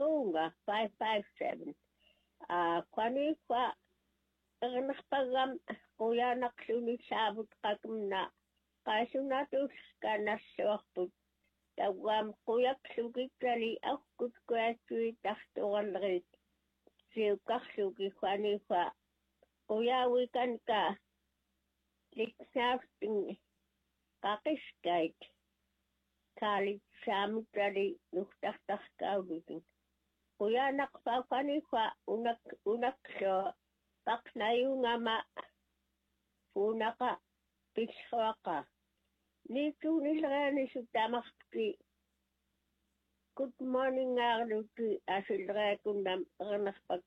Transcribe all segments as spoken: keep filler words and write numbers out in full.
Kaunga five five seven. Ah, kwani kwa Pagam Kuyanak Suni Sabut Kakumna Kasunatus Kanasoput. The Wam Kuyak Sugi of good graduate after one rate. Silkasugi Kwanifa Kuya we can ka. Liksafting Kakiskite. Kali Samutari Luftach Kaudutin. Kuyanak Fakanifa Unak Unak so. Pak na yung ama, puna ka, piswa ka. Nito nila ni sutamak ki. Good morning nga luti asilra kundam ranas pag.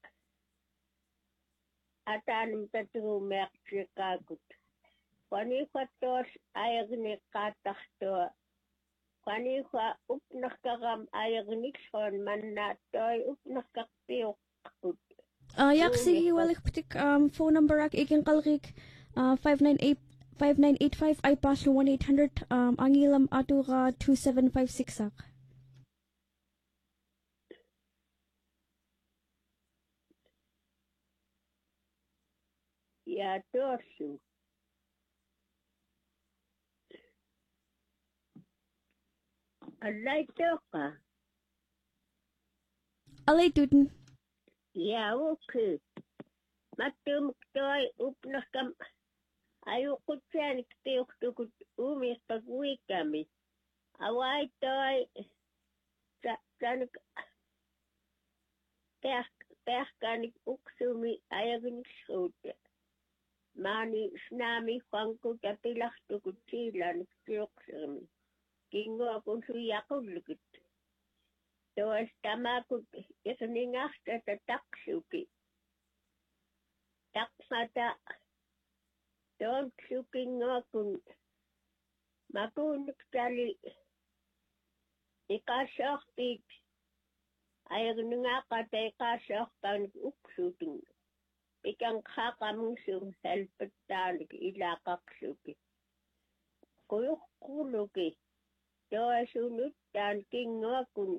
Atanong tatumek chikagut. Kwani kwa tos ayag ni katakto. Kwani kwa upnak kakam ayag ni son man na toy upnak kakpiyok. Uh, yak sige walik patik um phone number ak ikin kalrik uh five nine eight five nine eight five ay pas one eight hundred um angilam atu ka two seven five six ak. Ya torsu. Alay toka. Alay tuten. Ya okay. Matum toy upnakam. Ayo kutsan ktiok tukut umis pagwi kami. Away toy sa sanik peh peh kanik uksumi ayagin sote. Mani snami fangku kapilah tukut silan ktiok sumi. Kingo akong suyakog lukit. Toas tamakut ikaningasta sa taksuki. Takmata. Toon suki nga kung makunik tali. Ikasakpit. Ayag nga kata ikasakpan uksuting. Ikang kakamusong helpet talik ilakak suki. Kuyuk kuluki. Toas unut tan kinga kung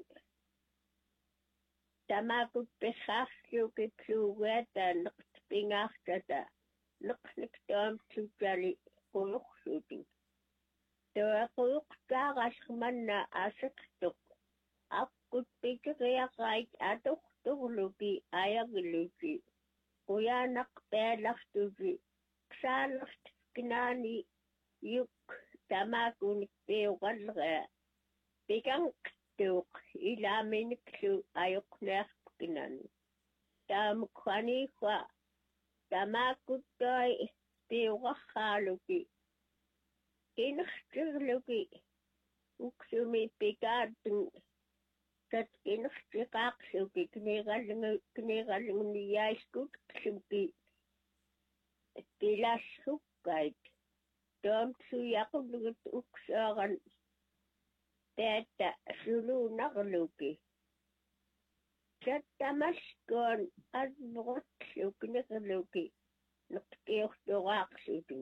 Tamakut pesasyo kitsuweta nakpingastata nakniktam tsukali kuluk shooting. Tawa kuluk takas man na asaktok. Akut pikirya kahit atok tukuluki ayaguluki. Kuya nakpelak tuki. Ksalak kinani yuk tamakunik peyukan kaya. Pikang tuk ilamin ksu ayok nerkinan. Tam kwani kwa tamakutoy piwakaluki. Kinakstiluki. Uksumi pikadung tat kinakstikakshuki kinigaling niyaiskut ksuki. Tilas hukait. Tam suyakog lugut uksaran Teta sulu nakaluki. Sa tamaskon at bukot suki nakaluki. Nakikiyok tuwak suking.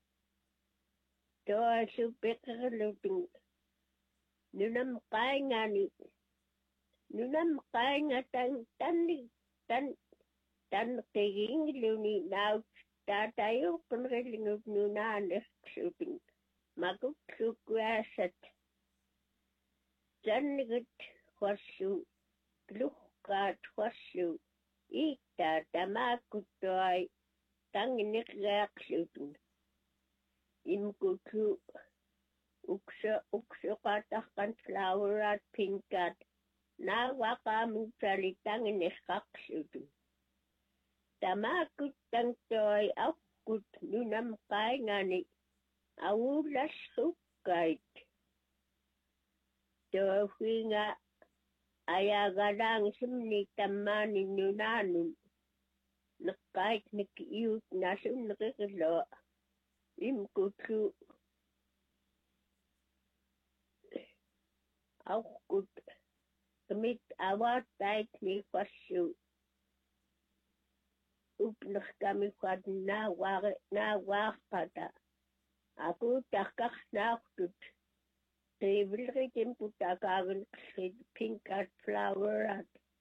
Toa supik nakaluking. Nunam kaya nga ni. Nunam kaya nga tan tan tan tan kaging luni na tatayo kung kalingog nunanak suking. Maguk sukwasat. Jannigat wasu, luhkat wasu, ita tamakutoy, tanginik reaksyon. Imkutu, ukso, ukso katakan flower at pinkat, nawakaming salitang ineskaksyon. Tamakutang toy, akut, nunam kay ngani, awulas hukait. Tohi nga ayagadang simni tamani nunanun. Nakait nakiyut nasun nakikilo. Imkutu. Akut. Kamit awat tait ni kwasu. Upnak kami kwad na wakata. Aku takak nakutut. Table rin putakagan pink at flower at